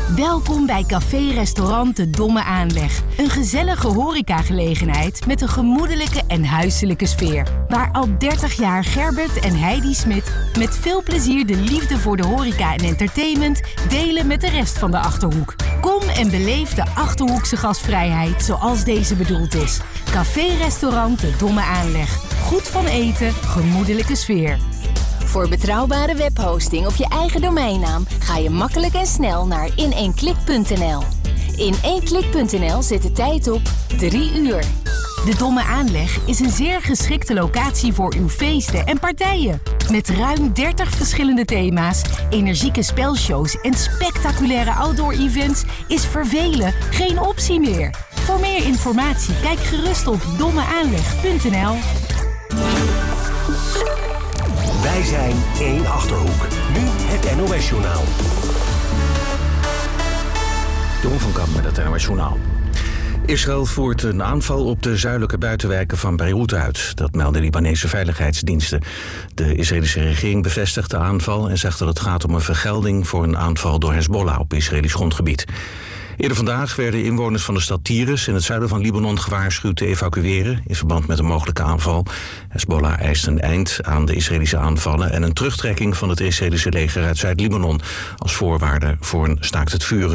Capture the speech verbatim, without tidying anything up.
Welkom bij café-restaurant De Domme Aanleg. Een gezellige horecagelegenheid met een gemoedelijke en huiselijke sfeer. Waar al dertig jaar Gerbert en Heidi Smit met veel plezier de liefde voor de horeca en entertainment delen met de rest van de Achterhoek. Kom en beleef de Achterhoekse gastvrijheid zoals deze bedoeld is. Café-restaurant De Domme Aanleg. Goed van eten, gemoedelijke sfeer. Voor betrouwbare webhosting of je eigen domeinnaam ga je makkelijk en snel naar in één klik punt n l. in één klik punt n l zit de tijd op drie uur. De Domme Aanleg is een zeer geschikte locatie voor uw feesten en partijen. Met ruim dertig verschillende thema's, energieke spelshows en spectaculaire outdoor-events is vervelen geen optie meer. Voor meer informatie kijk gerust op domme aanleg punt n l. Wij zijn één Achterhoek. Nu het N O S-journaal. Jeroen van Kamp met het N O S-journaal. Israël voert een aanval op de zuidelijke buitenwijken van Beirut uit. Dat melden Libanese veiligheidsdiensten. De Israëlische regering bevestigt de aanval en zegt dat het gaat om een vergelding voor een aanval door Hezbollah op Israëlisch grondgebied. Eerder vandaag werden inwoners van de stad Tyrus in het zuiden van Libanon gewaarschuwd te evacueren in verband met een mogelijke aanval. Hezbollah eist een eind aan de Israëlische aanvallen en een terugtrekking van het Israëlische leger uit Zuid-Libanon als voorwaarde voor een staakt het vuren.